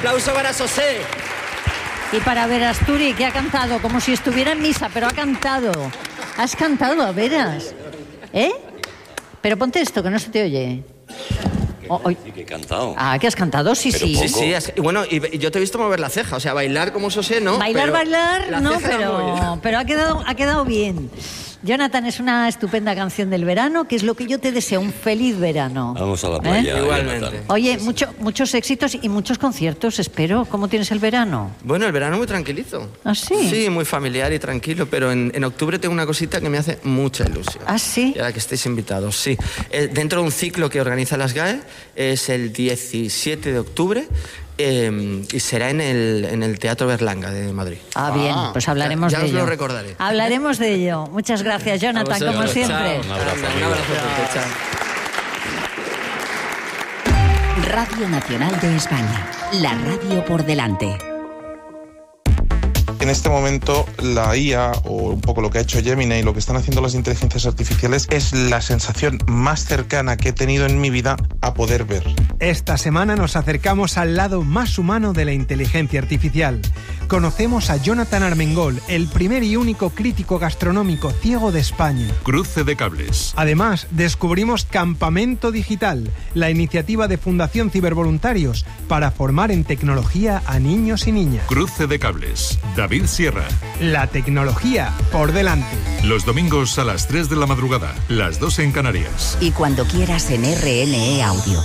aplauso para José. Y para Verasturi, que ha cantado como si estuviera en misa, pero ha cantado. Has cantado, a veras. ¿Eh? Pero ponte esto, que no se te oye. Sí, que he cantado. Ah, que has cantado, sí, Pero sí. poco. Sí, y bueno, y yo te he visto mover la ceja, o sea, bailar como José, ¿no? Bailar, la no, ceja la mueve. pero ha quedado bien. Jonathan, es una estupenda canción del verano, que es lo que yo te deseo, un feliz verano. Vamos a la playa. Igualmente. Jonathan. Oye, muchos éxitos y muchos conciertos, espero. ¿Cómo tienes el verano? Bueno, el verano muy tranquilito. ¿Ah, sí? Sí, muy familiar y tranquilo, pero en octubre tengo una cosita que me hace mucha ilusión. ¿Ah, sí? Y a la que estéis invitados, sí. Dentro de un ciclo que organiza las GAE, es el 17 de octubre, y será en el Teatro Berlanga de Madrid. Ah, bien, pues hablaremos ya de os ello. lo recordaré. Hablaremos de ello. Muchas gracias, Jonathan, A vosotros. como siempre. Chao. Un abrazo, Un amigo. abrazo fuerte, chao. Radio Nacional de España, la radio por delante. En este momento la IA, o un poco lo que ha hecho Gemini y lo que están haciendo las inteligencias artificiales, es la sensación más cercana que he tenido en mi vida a poder ver. Esta semana nos acercamos al lado más humano de la inteligencia artificial. Conocemos a Jonathan Armengol, el primer y único crítico gastronómico ciego de España. Cruce de cables. Además, descubrimos Campamento Digital, la iniciativa de Fundación Cibervoluntarios para formar en tecnología a niños y niñas. Cruce de cables. David Sierra. La tecnología por delante. Los domingos a las 3 de la madrugada, las 2 en Canarias. Y cuando quieras en RNE Audio.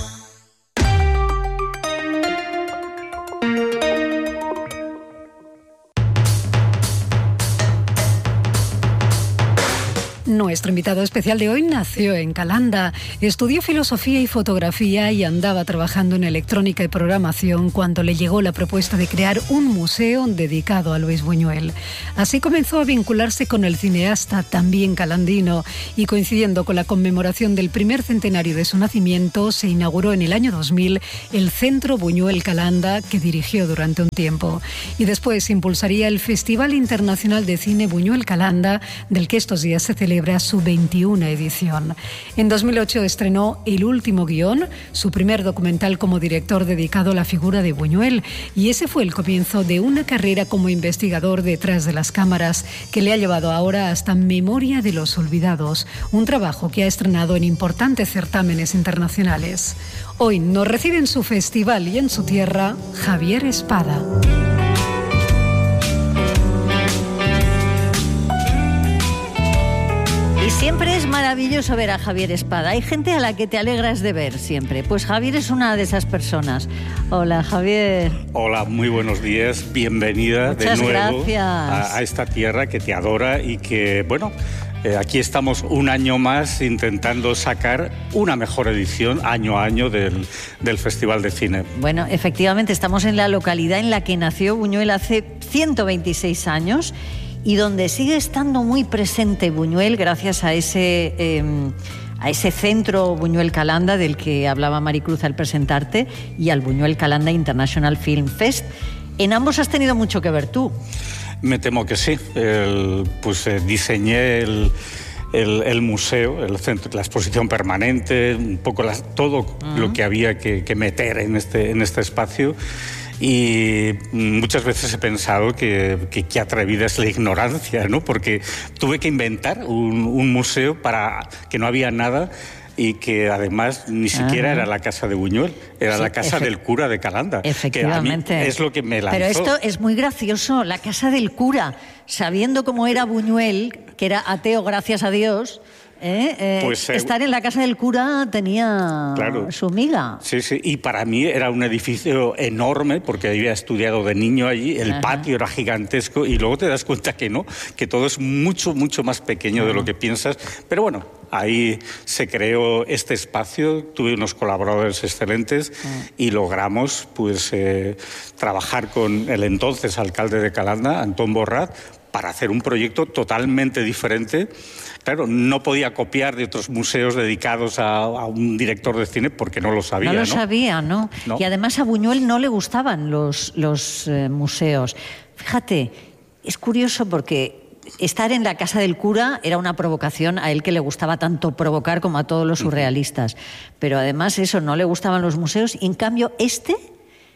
Nuestro invitado especial de hoy nació en Calanda, estudió filosofía y fotografía y andaba trabajando en electrónica y programación cuando le llegó la propuesta de crear un museo dedicado a Luis Buñuel. Así comenzó a vincularse con el cineasta también calandino y, coincidiendo con la conmemoración del primer centenario de su nacimiento, se inauguró en el año 2000 el Centro Buñuel Calanda, que dirigió durante un tiempo. Y después impulsaría el Festival Internacional de Cine Buñuel Calanda, del que estos días se celebra su 21 edición. En 2008 estrenó El último guión, su primer documental como director dedicado a la figura de Buñuel, y ese fue el comienzo de una carrera como investigador detrás de las cámaras que le ha llevado ahora hasta Memoria de los Olvidados, un trabajo que ha estrenado en importantes certámenes internacionales. Hoy nos recibe en su festival y en su tierra Javier Espada. Y siempre es maravilloso ver a Javier Espada. Hay gente a la que te alegras de ver siempre. Pues Javier es una de esas personas. Hola, Javier. Hola, muy buenos días. Bienvenida Muchas de nuevo gracias. a esta tierra que te adora y que, bueno, aquí estamos un año más intentando sacar una mejor edición año a año del Festival de Cine. Bueno, efectivamente estamos en la localidad en la que nació Buñuel hace 126 años y donde sigue estando muy presente Buñuel gracias a ese centro Buñuel Calanda del que hablaba Maricruz al presentarte y al Buñuel Calanda International Film Fest. En ambos has tenido mucho que ver tú. Me temo que sí. Diseñé el museo, el centro, la exposición permanente, un poco todo lo que había que meter en este espacio. Y muchas veces he pensado que atrevida es la ignorancia, ¿no? Porque tuve que inventar un museo para que no había nada y que además ni siquiera era la casa de Buñuel, era la casa del cura de Calanda. Efectivamente. Que a mí es lo que me lanzó. Pero esto es muy gracioso, la casa del cura, sabiendo cómo era Buñuel, que era ateo gracias a Dios. Estar en la casa del cura tenía su miga. Sí, sí, y para mí era un edificio enorme porque había estudiado de niño allí, el patio era gigantesco y luego te das cuenta que no, que todo es mucho, mucho más pequeño de lo que piensas, pero bueno, ahí se creó este espacio, tuve unos colaboradores excelentes y logramos trabajar con el entonces alcalde de Calanda, Antón Borrat, para hacer un proyecto totalmente diferente. Claro, no podía copiar de otros museos dedicados a un director de cine porque no lo sabía. No lo sabía, ¿no? Y además a Buñuel no le gustaban los museos. Fíjate, es curioso porque estar en la casa del cura era una provocación a él que le gustaba tanto provocar como a todos los surrealistas. Pero además eso, no le gustaban los museos y en cambio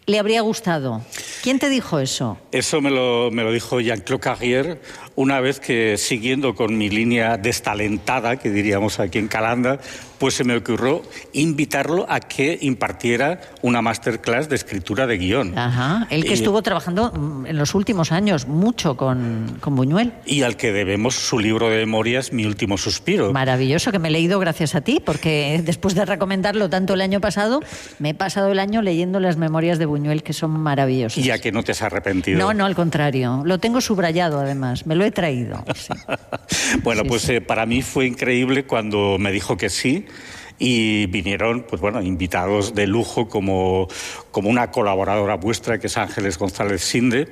le habría gustado. ¿Quién te dijo eso? Eso me lo dijo Jean-Claude Carrière una vez que, siguiendo con mi línea destalentada, que diríamos aquí en Calanda, pues se me ocurrió invitarlo a que impartiera una masterclass de escritura de guión. Ajá, él que estuvo trabajando en los últimos años mucho con Buñuel. Y al que debemos su libro de memorias, Mi último suspiro. Maravilloso, que me he leído gracias a ti, porque después de recomendarlo tanto el año pasado, me he pasado el año leyendo las memorias de Buñuel, que son maravillosas. ¿Y a que no te has arrepentido? No, al contrario. Lo tengo subrayado, además. Me lo he traído. Sí. Bueno, sí, pues para mí fue increíble cuando me dijo que sí. Y vinieron, pues bueno, invitados de lujo como una colaboradora vuestra, que es Ángeles González Sinde,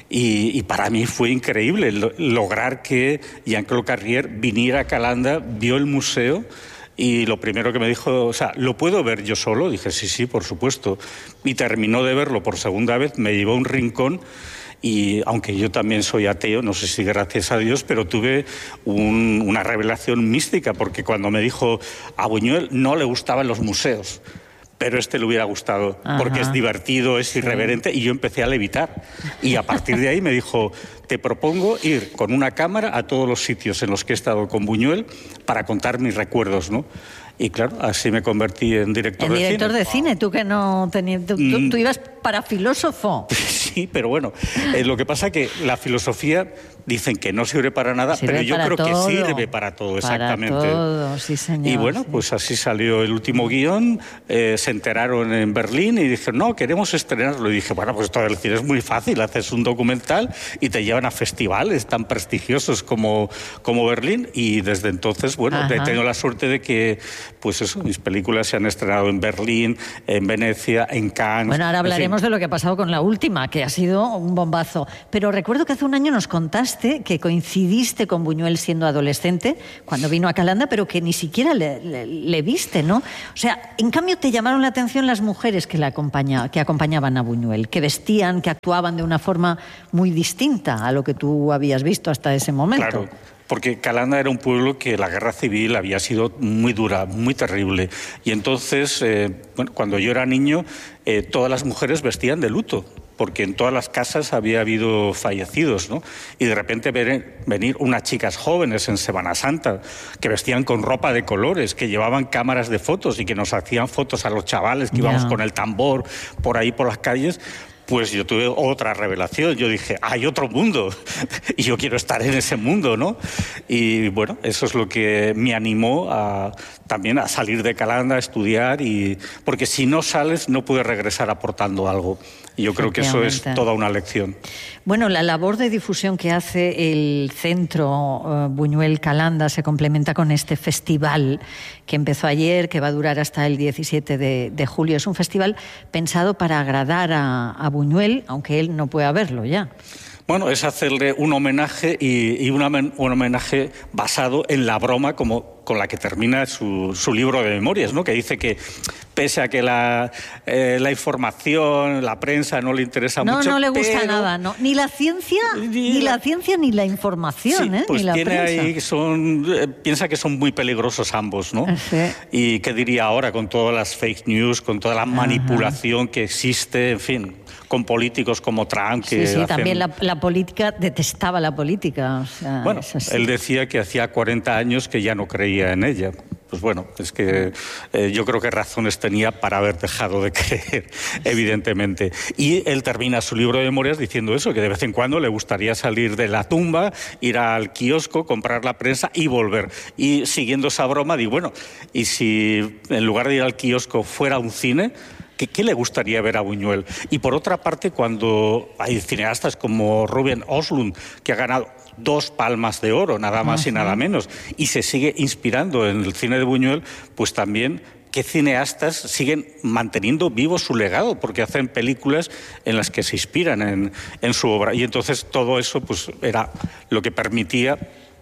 y para mí fue increíble lograr que Jean-Claude Carrière viniera a Calanda, vio el museo, y lo primero que me dijo, o sea, ¿lo puedo ver yo solo? Dije, sí, por supuesto. Y terminó de verlo por segunda vez, me llevó a un rincón. Y aunque yo también soy ateo, no sé si gracias a Dios, pero tuve una revelación mística, porque cuando me dijo a Buñuel no le gustaban los museos, pero le hubiera gustado, porque es divertido, es irreverente, y yo empecé a levitar. Y a partir de ahí me dijo, te propongo ir con una cámara a todos los sitios en los que he estado con Buñuel para contar mis recuerdos, ¿no? Y claro, así me convertí en director de cine. En director de cine, tú que no tenías... Tú ibas para filósofo. Sí, pero bueno, lo que pasa es que la filosofía dicen que no sirve para nada, pero yo creo que sirve para todo, exactamente. Para todo, sí, señor. Y bueno, pues así salió el último guión, se enteraron en Berlín y dijeron, no, queremos estrenarlo. Y dije, bueno, pues todo el cine es muy fácil, haces un documental y te llevan a festivales tan prestigiosos como Berlín, y desde entonces, bueno, he tenido la suerte de que, pues eso, mis películas se han estrenado en Berlín, en Venecia, en Cannes. Bueno, ahora hablaremos de lo que ha pasado con la última, que ha sido un bombazo. Pero recuerdo que hace un año nos contaste que coincidiste con Buñuel siendo adolescente, cuando vino a Calanda, pero que ni siquiera le viste, ¿no? O sea, en cambio te llamaron la atención las mujeres que acompañaban a Buñuel, que vestían, que actuaban de una forma muy distinta a lo que tú habías visto hasta ese momento. Claro. Porque Calanda era un pueblo que la guerra civil había sido muy dura, muy terrible. Y entonces, cuando yo era niño, todas las mujeres vestían de luto, porque en todas las casas había habido fallecidos, ¿no? Y de repente venir unas chicas jóvenes en Semana Santa, que vestían con ropa de colores, que llevaban cámaras de fotos y que nos hacían fotos a los chavales que íbamos con el tambor por ahí por las calles. Pues yo tuve otra revelación. Yo dije, hay otro mundo y yo quiero estar en ese mundo, ¿no? Y bueno, eso es lo que me animó también a salir de Calanda, a estudiar, porque si no sales no puedes regresar aportando algo. Y yo creo que eso es toda una lección. Bueno, la labor de difusión que hace el Centro Buñuel Calanda se complementa con este festival que empezó ayer, que va a durar hasta el 17 de julio. Es un festival pensado para agradar a Buñuel, aunque él no pueda verlo ya. Bueno, es hacerle un homenaje y un homenaje basado en la broma con la que termina su libro de memorias, ¿no? Que dice que pese a que la información, la prensa no le interesa mucho... No le gusta nada, no. Ni la ciencia, ni la información, sí, pues ni la tiene prensa. Piensa que son muy peligrosos ambos, ¿no? Sí. Y qué diría ahora con todas las fake news, con toda la manipulación que existe, en fin, con políticos como Trump que Sí, también la política, detestaba la política. O sea, bueno, él decía que hacía 40 años que ya no creía en ella. Pues bueno, es que yo creo que razones tenía para haber dejado de creer, evidentemente. Y él termina su libro de memorias diciendo eso, que de vez en cuando le gustaría salir de la tumba, ir al kiosco, comprar la prensa y volver. Y siguiendo esa broma, digo, bueno, ¿y si en lugar de ir al kiosco fuera un cine? ¿Qué le gustaría ver a Buñuel? Y por otra parte, cuando hay cineastas como Ruben Östlund, que ha ganado 2 Palmas de Oro, nada más y nada menos, y se sigue inspirando en el cine de Buñuel, pues también qué cineastas siguen manteniendo vivo su legado, porque hacen películas en las que se inspiran en su obra. Y entonces todo eso pues era lo que permitía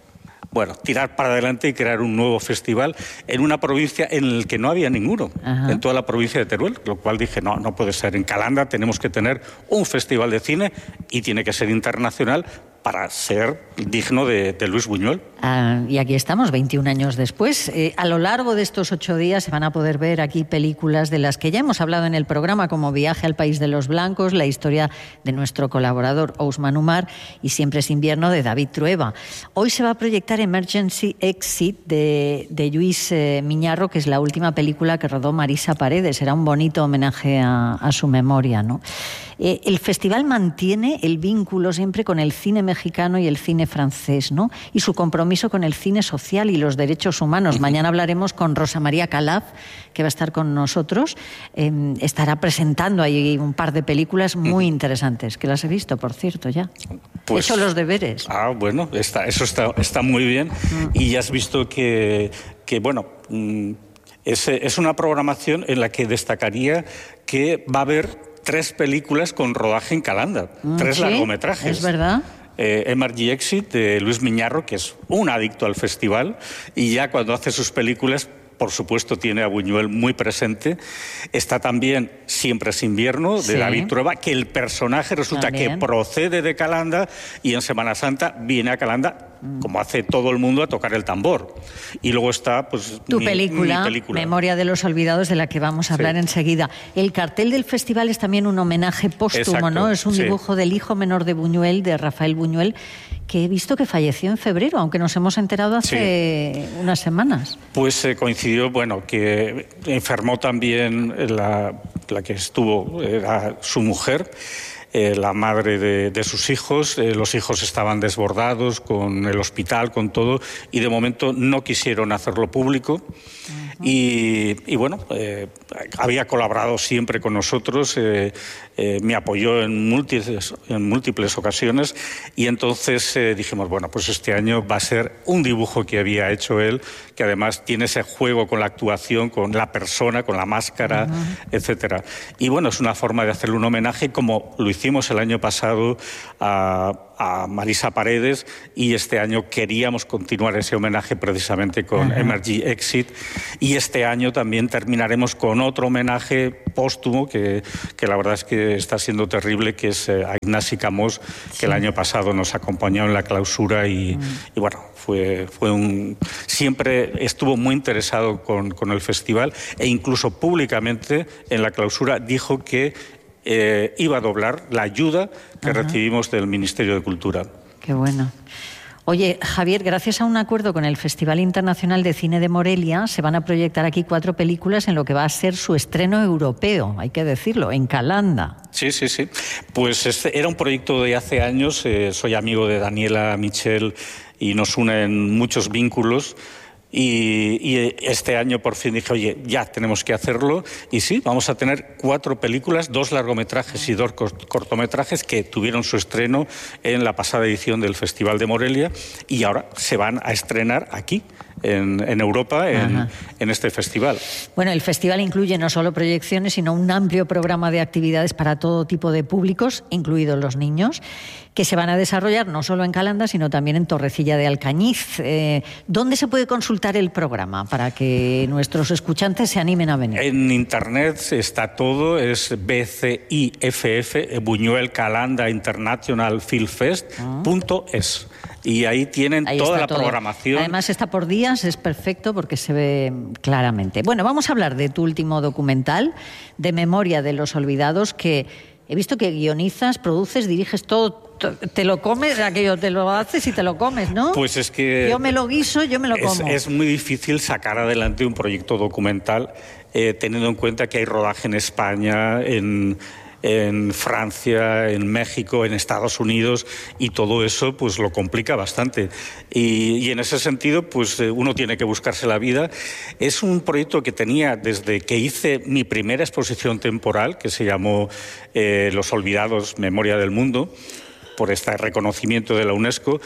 tirar para adelante y crear un nuevo festival en una provincia en la que no había ninguno, en toda la provincia de Teruel, lo cual dije, no puede ser. En Calanda tenemos que tener un festival de cine y tiene que ser internacional para ser digno de Luis Buñuel. Y aquí estamos, 21 años después. A lo largo de estos 8 días se van a poder ver aquí películas de las que ya hemos hablado en el programa, como Viaje al País de los Blancos, la historia de nuestro colaborador Ousmane Umar y Siempre es invierno de David Trueba. Hoy se va a proyectar Emergency Exit de Lluís Miñarro, que es la última película que rodó Marisa Paredes. Será un bonito homenaje a su memoria, ¿no? El festival mantiene el vínculo siempre con el cine mexicano y el cine francés, ¿no? Y su compromiso con el cine social y los derechos humanos. Mañana hablaremos con Rosa María Calaf, que va a estar con nosotros. Estará presentando ahí un par de películas muy interesantes, que las he visto, por cierto, ya. Pues, he hecho los deberes. Bueno, eso está muy bien. Y ya has visto que bueno, es una programación en la que destacaría que va a haber 3 películas con rodaje en Calanda, 3 largometrajes. Es verdad. Emergency Exit de Lluís Miñarro, que es un adicto al festival, y ya cuando hace sus películas, por supuesto, tiene a Buñuel muy presente. Está también Siempre es invierno, de David Trueba, que el personaje resulta que procede de Calanda y en Semana Santa viene a Calanda, como hace todo el mundo, a tocar el tambor. Y luego está pues mi película, Memoria de los Olvidados, de la que vamos a hablar enseguida. El cartel del festival es también un homenaje póstumo, ¿no? Es un dibujo del hijo menor de Buñuel, de Rafael Buñuel, que he visto que falleció en febrero, aunque nos hemos enterado hace unas semanas. Pues coincidió, bueno, que enfermó también la que estuvo, era su mujer, la madre de sus hijos. Los hijos estaban desbordados con el hospital, con todo, y de momento no quisieron hacerlo público. Y bueno, había colaborado siempre con nosotros, me apoyó en múltiples ocasiones, y entonces dijimos, bueno, pues este año va a ser un dibujo que había hecho él, que además tiene ese juego con la actuación, con la persona, con la máscara, etcétera. Y bueno, es una forma de hacerle un homenaje, como lo hicimos el año pasado a Marisa Paredes, y este año queríamos continuar ese homenaje precisamente con Emergency Exit, y este año también terminaremos con otro homenaje póstumo que la verdad es que está siendo terrible, que es a Ignasi Camós, que el año pasado nos acompañó en la clausura y bueno, siempre estuvo muy interesado con el festival, e incluso públicamente en la clausura dijo que iba a doblar la ayuda que recibimos del Ministerio de Cultura. Qué bueno. Oye, Javier, gracias a un acuerdo con el Festival Internacional de Cine de Morelia, se van a proyectar aquí 4 películas en lo que va a ser su estreno europeo, hay que decirlo, en Calanda. Sí. Pues este era un proyecto de hace años. Soy amigo de Daniela Michel y nos unen muchos vínculos. Y este año por fin dije, oye, ya tenemos que hacerlo. Y sí, vamos a tener 4 películas, 2 largometrajes y 2 cortometrajes que tuvieron su estreno en la pasada edición del Festival de Morelia, y ahora se van a estrenar aquí, en Europa, en este festival. Bueno, el festival incluye no solo proyecciones, sino un amplio programa de actividades para todo tipo de públicos, incluidos los niños, que se van a desarrollar no solo en Calanda, sino también en Torrecilla de Alcañiz. ¿Dónde se puede consultar el programa para que nuestros escuchantes se animen a venir? En internet está todo, es BCIFF, Buñuel Calanda International Film Fest.es. Y ahí tienen toda la programación. Además está por días, es perfecto porque se ve claramente. Bueno, vamos a hablar de tu último documental, de Memoria de los Olvidados, que he visto que guionizas, produces, diriges todo. Te lo comes, aquello te lo haces y te lo comes, ¿no? Pues es que yo me lo guiso, yo me lo como. Es muy difícil sacar adelante un proyecto documental teniendo en cuenta que hay rodaje en España, en Francia, en México, en Estados Unidos, y todo eso pues lo complica bastante. Y en ese sentido pues uno tiene que buscarse la vida. Es un proyecto que tenía desde que hice mi primera exposición temporal, que se llamó Los Olvidados, Memoria del Mundo, por este reconocimiento de la UNESCO,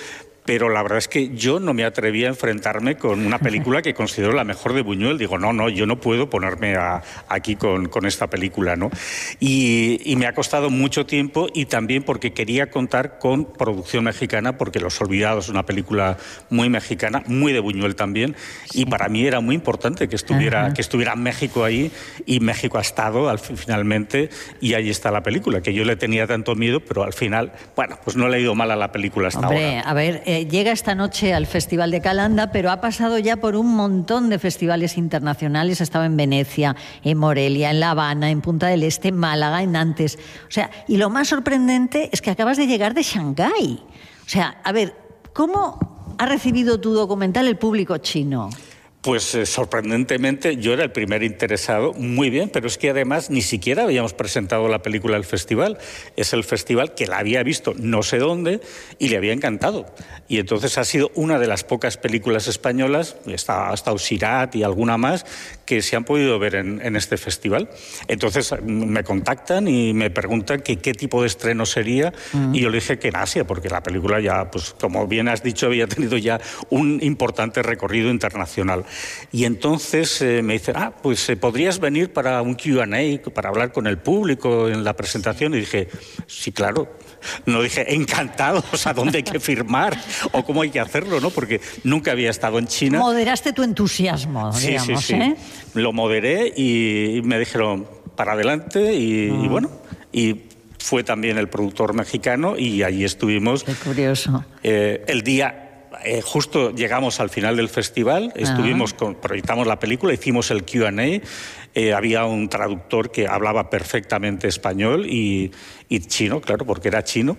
pero la verdad es que yo no me atreví a enfrentarme con una película que considero la mejor de Buñuel. Digo, no, yo no puedo ponerme aquí con esta película, ¿no? Y me ha costado mucho tiempo, y también porque quería contar con producción mexicana, porque Los Olvidados es una película muy mexicana, muy de Buñuel también, y para mí era muy importante que estuviera México ahí, y México ha estado finalmente, y ahí está la película, que yo le tenía tanto miedo, pero al final, bueno, pues no le ha ido mal a la película hasta ahora. A ver, llega esta noche al Festival de Calanda, pero ha pasado ya por un montón de festivales internacionales. Ha estado en Venecia, en Morelia, en La Habana, en Punta del Este, en Málaga, en Nantes. O sea, y lo más sorprendente es que acabas de llegar de Shanghái. O sea, a ver, ¿cómo ha recibido tu documental el público chino? Pues sorprendentemente yo era el primer interesado, muy bien, pero es que además ni siquiera habíamos presentado la película al festival. Es el festival que la había visto no sé dónde y le había encantado. Y entonces ha sido una de las pocas películas españolas, ha estado Sirat y alguna más, que se han podido ver en este festival. Entonces me contactan y me preguntan que qué tipo de estreno sería, y yo le dije que en Asia, porque la película ya, pues como bien has dicho, había tenido ya un importante recorrido internacional. Y entonces me dicen, pues podrías venir para un Q&A, para hablar con el público en la presentación. Y dije, sí, claro. No dije, encantado, o sea, ¿dónde hay que firmar? O cómo hay que hacerlo, ¿no? Porque nunca había estado en China. Moderaste tu entusiasmo, digamos, sí. Lo moderé y me dijeron, para adelante, y bueno, y fue también el productor mexicano, y allí estuvimos. Qué curioso. El día... justo llegamos al final del festival, proyectamos la película, hicimos el Q&A, había un traductor que hablaba perfectamente español y chino, claro, porque era chino,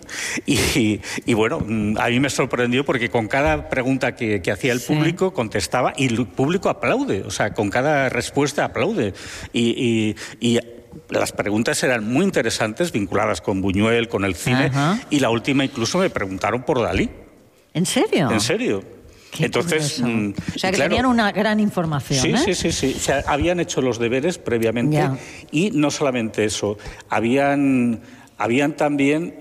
y bueno, a mí me sorprendió porque con cada pregunta que hacía el público contestaba, y el público aplaude, o sea, con cada respuesta aplaude, y las preguntas eran muy interesantes, vinculadas con Buñuel, con el cine, y la última incluso me preguntaron por Dalí. ¿En serio? En serio. Qué entonces, o sea, que tenían una gran información. Sí. O sea, habían hecho los deberes previamente, y no solamente eso, habían también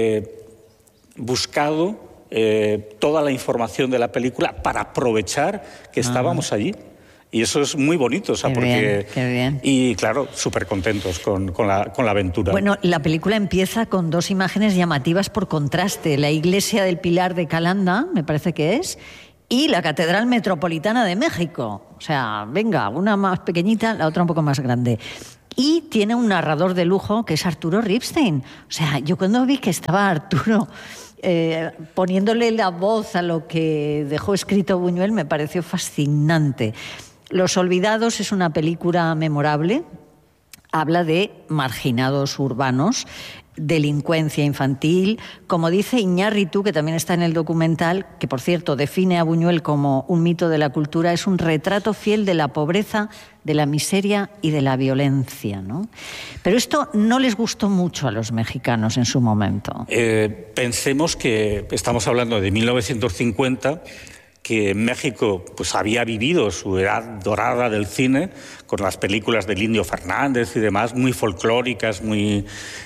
buscado toda la información de la película para aprovechar que estábamos allí. Y eso es muy bonito, o sea, qué bien. Y claro, súper contentos con la aventura. Bueno, la película empieza con dos imágenes llamativas por contraste: la iglesia del Pilar de Calanda, me parece que es, y la Catedral Metropolitana de México. O sea, venga, una más pequeñita, la otra un poco más grande. Y tiene un narrador de lujo que es Arturo Ripstein. O sea, yo cuando vi que estaba Arturo poniéndole la voz a lo que dejó escrito Buñuel, me pareció fascinante. Los Olvidados es una película memorable. Habla de marginados urbanos, delincuencia infantil. Como dice Iñárritu, que también está en el documental, que por cierto define a Buñuel como un mito de la cultura, es un retrato fiel de la pobreza, de la miseria y de la violencia, ¿no? Pero esto no les gustó mucho a los mexicanos en su momento. Pensemos que estamos hablando de 1950, que México pues había vivido su edad dorada del cine, con las películas del Indio Fernández y demás, muy folclóricas, muy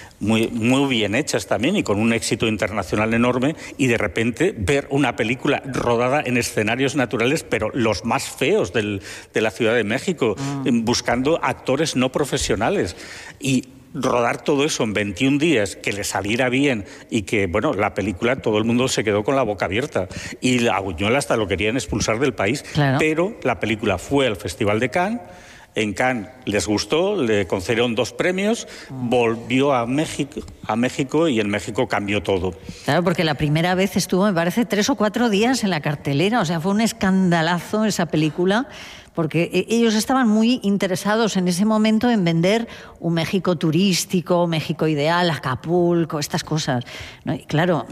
bien hechas también, y con un éxito internacional enorme, y de repente ver una película rodada en escenarios naturales, pero los más feos de la Ciudad de México, buscando actores no profesionales, y rodar todo eso en 21 días, que le saliera bien, y que, bueno, la película todo el mundo se quedó con la boca abierta, y a Buñuel hasta lo querían expulsar del país. Claro. Pero la película fue al Festival de Cannes. En Cannes les gustó, le concedieron 2 premios, volvió a México, y en México cambió todo. Claro, porque la primera vez estuvo, me parece, 3 o 4 días en la cartelera, o sea, fue un escandalazo esa película, porque ellos estaban muy interesados en ese momento en vender un México turístico, México ideal, Acapulco, estas cosas, ¿no? Y claro,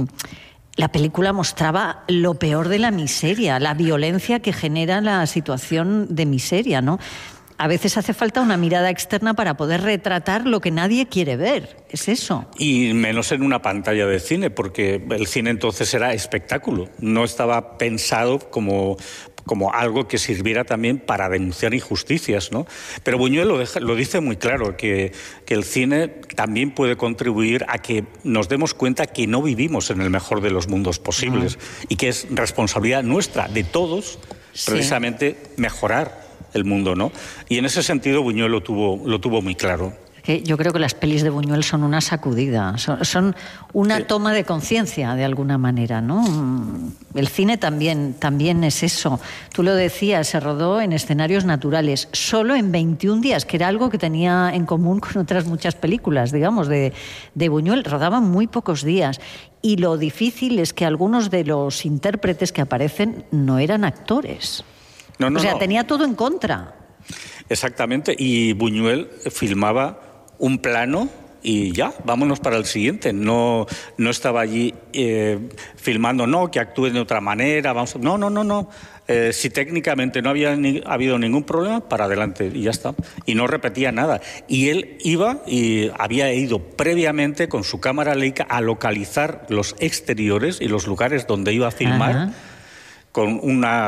la película mostraba lo peor de la miseria, la violencia que genera la situación de miseria, ¿no? A veces hace falta una mirada externa para poder retratar lo que nadie quiere ver, es eso. Y menos en una pantalla de cine, porque el cine entonces era espectáculo, no estaba pensado como como algo que sirviera también para denunciar injusticias, ¿no? Pero Buñuel lo dice muy claro, que el cine también puede contribuir a que nos demos cuenta que no vivimos en el mejor de los mundos posibles y que es responsabilidad nuestra, de todos, precisamente mejorar el mundo, ¿no? Y en ese sentido Buñuel lo tuvo muy claro. Yo creo que las pelis de Buñuel son una sacudida, son una toma de conciencia de alguna manera, ¿no? El cine también es eso. Tú lo decías, se rodó en escenarios naturales, solo en 21 días, que era algo que tenía en común con otras muchas películas, digamos, de Buñuel. Rodaban muy pocos días. Y lo difícil es que algunos de los intérpretes que aparecen no eran actores. O sea, tenía todo en contra. Exactamente, y Buñuel filmaba un plano y ya, vámonos para el siguiente. No estaba allí filmando, que actúe de otra manera. No. Si técnicamente no había habido ningún problema, para adelante y ya está. Y no repetía nada. Y él había ido previamente con su cámara Leica a localizar los exteriores y los lugares donde iba a filmar. Ajá. Con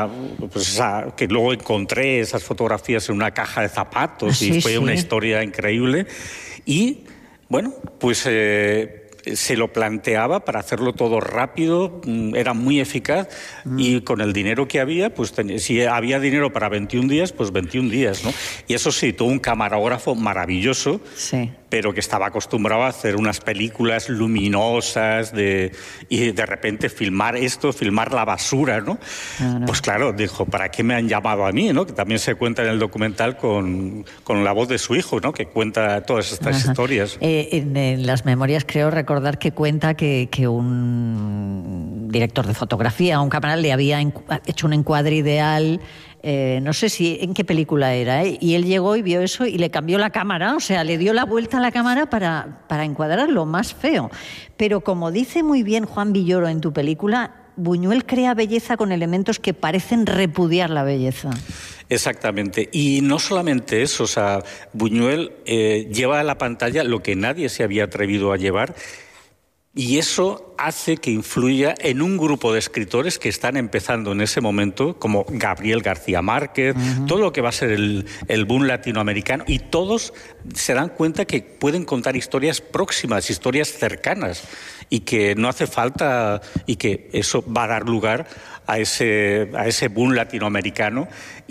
que luego encontré esas fotografías en una caja de zapatos y fue una historia increíble. Y bueno, pues se lo planteaba para hacerlo todo rápido, era muy eficaz y con el dinero que había, pues si había dinero para 21 días, pues 21 días, ¿no? Y eso sí, tuvo un camarógrafo maravilloso, pero que estaba acostumbrado a hacer unas películas luminosas y de repente filmar la basura, ¿no? Pues claro, dijo, ¿para qué me han llamado a mí, no? Que también se cuenta en el documental con la voz de su hijo, ¿no? Que cuenta todas estas historias. En las memorias creo recordar que cuenta que un director de fotografía, un cámara, le había hecho un encuadre ideal. No sé en qué película era, y él llegó y vio eso y le cambió la cámara, o sea, le dio la vuelta a la cámara para encuadrar lo más feo. Pero como dice muy bien Juan Villoro en tu película, Buñuel crea belleza con elementos que parecen repudiar la belleza. Exactamente. Y no solamente eso, o sea, Buñuel lleva a la pantalla lo que nadie se había atrevido a llevar. Y eso hace que influya en un grupo de escritores que están empezando en ese momento, como Gabriel García Márquez, todo lo que va a ser el boom latinoamericano, y todos se dan cuenta que pueden contar historias próximas, historias cercanas, y que no hace falta, y que eso va a dar lugar a ese boom latinoamericano,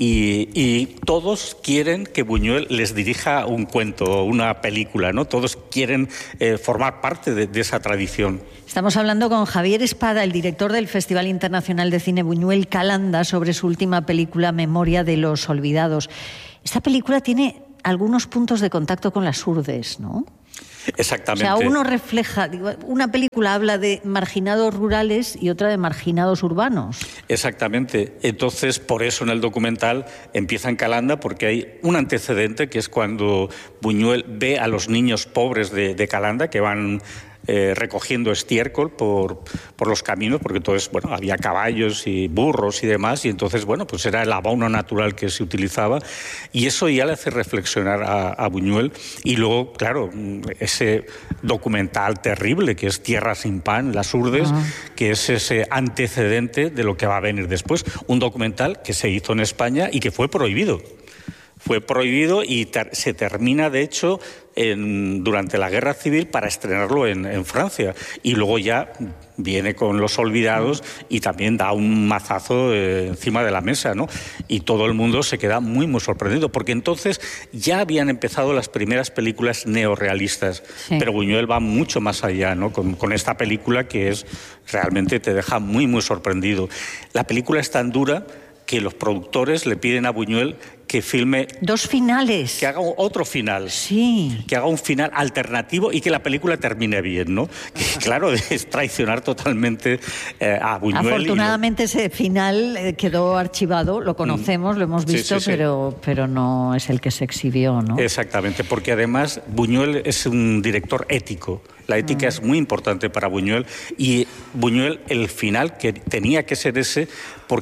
y todos quieren que Buñuel les dirija un cuento, una película, ¿no? Todos quieren formar parte de esa tradición. Estamos hablando con Javier Espada, el director del Festival Internacional de Cine Buñuel Calanda, sobre su última película, Memoria de los Olvidados. Esta película tiene algunos puntos de contacto con las urdes, ¿no? Exactamente. O sea, uno refleja, una película habla de marginados rurales y otra de marginados urbanos. Exactamente. Entonces, por eso en el documental empieza en Calanda, porque hay un antecedente que es cuando Buñuel ve a los niños pobres de Calanda que van recogiendo estiércol por los caminos, porque entonces, bueno, había caballos y burros y demás, y entonces, bueno, pues era el abono natural que se utilizaba, y eso ya le hace reflexionar a Buñuel. Y luego, claro, ese documental terrible que es Tierra sin pan, Las Urdes, que es ese antecedente de lo que va a venir después. Un documental que se hizo en España y que fue prohibido. Fue prohibido y se termina, de hecho, durante la Guerra Civil para estrenarlo en Francia. Y luego ya viene con Los Olvidados y también da un mazazo encima de la mesa, ¿no? Y todo el mundo se queda muy, muy sorprendido, porque entonces ya habían empezado las primeras películas neorrealistas. Pero Buñuel va mucho más allá, ¿no? Con esta película que realmente te deja muy, muy sorprendido. La película es tan dura que los productores le piden a Buñuel que filme 2 finales. Que haga otro final. Sí. Que haga un final alternativo y que la película termine bien, ¿no? Que, claro, es traicionar totalmente a Buñuel. Afortunadamente ese final quedó archivado, lo conocemos, lo hemos visto, sí. Pero no es el que se exhibió, ¿no? Exactamente, porque además Buñuel es un director ético. La ética es muy importante para Buñuel, y Buñuel, el final que tenía que ser ese, porque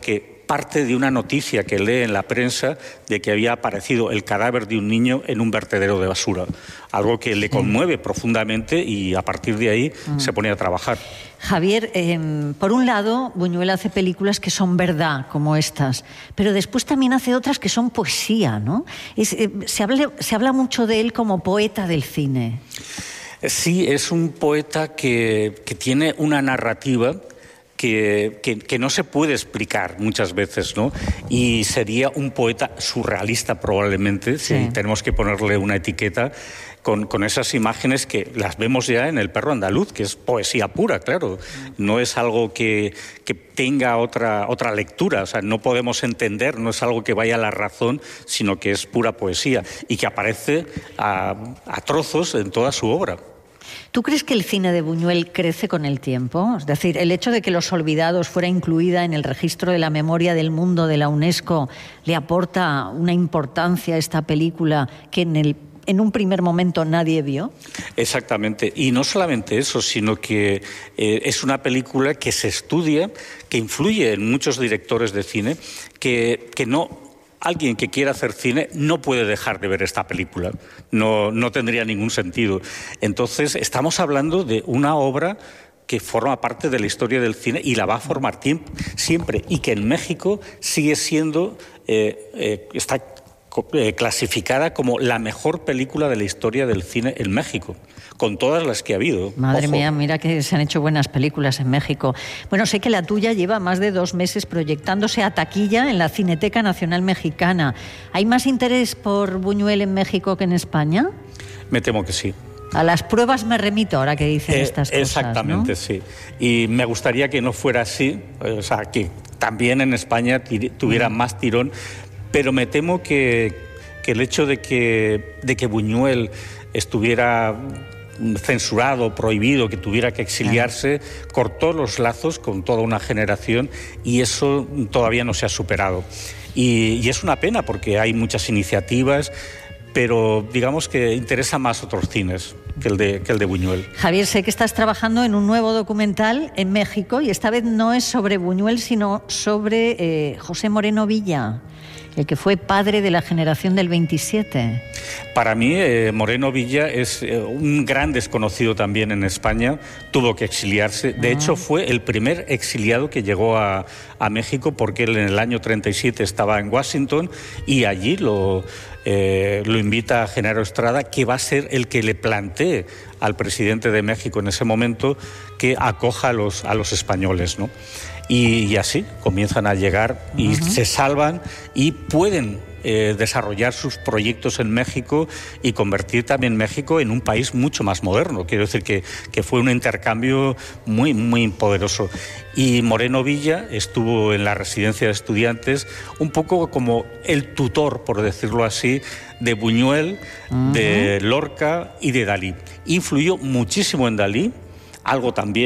parte de una noticia que lee en la prensa de que había aparecido el cadáver de un niño en un vertedero de basura. Algo que le conmueve profundamente y a partir de ahí se pone a trabajar. Javier, por un lado, Buñuel hace películas que son verdad, como estas, pero después también hace otras que son poesía, ¿no? Se habla mucho de él como poeta del cine. Sí, es un poeta que tiene una narrativa que no se puede explicar muchas veces, ¿no? Y sería un poeta surrealista probablemente, si tenemos que ponerle una etiqueta, con esas imágenes que las vemos ya en El perro andaluz, que es poesía pura, claro. No es algo que tenga otra lectura, o sea, no podemos entender, no es algo que vaya a la razón, sino que es pura poesía y que aparece a trozos en toda su obra. ¿Tú crees que el cine de Buñuel crece con el tiempo? Es decir, el hecho de que Los Olvidados fuera incluida en el registro de la memoria del mundo de la UNESCO le aporta una importancia a esta película que en un primer momento nadie vio. Exactamente, y no solamente eso, sino que es una película que se estudia, que influye en muchos directores de cine, que no... Alguien que quiera hacer cine no puede dejar de ver esta película, no tendría ningún sentido. Entonces, estamos hablando de una obra que forma parte de la historia del cine y la va a formar siempre, y que en México sigue siendo, está clasificada como la mejor película de la historia del cine en México, con todas las que ha habido. Madre mía, mira que se han hecho buenas películas en México. Bueno, sé que la tuya lleva más de 2 meses proyectándose a taquilla en la Cineteca Nacional Mexicana. ¿Hay más interés por Buñuel en México que en España? Me temo que sí. A las pruebas me remito ahora que dicen estas cosas, exactamente, ¿no? Sí. Y me gustaría que no fuera así, o sea, que también en España tuviera más tirón, pero me temo que el hecho de que Buñuel estuviera censurado, prohibido, que tuviera que exiliarse, cortó los lazos con toda una generación y eso todavía no se ha superado. Y es una pena porque hay muchas iniciativas, pero digamos que interesa más otros cines que el de Buñuel. Javier, sé que estás trabajando en un nuevo documental en México y esta vez no es sobre Buñuel, sino sobre José Moreno Villa, el que fue padre de la generación del 27. Para mí, Moreno Villa es un gran desconocido también en España. Tuvo que exiliarse. De hecho, fue el primer exiliado que llegó a México, porque él en el año 37 estaba en Washington y allí lo invita a Genaro Estrada, que va a ser el que le plantee al presidente de México en ese momento que acoja a los españoles, ¿no? Y así comienzan a llegar y se salvan y pueden desarrollar sus proyectos en México y convertir también México en un país mucho más moderno. Quiero decir que fue un intercambio muy, muy poderoso. Y Moreno Villa estuvo en la residencia de estudiantes un poco como el tutor, por decirlo así, de Buñuel, de Lorca y de Dalí. Influyó muchísimo en Dalí, algo también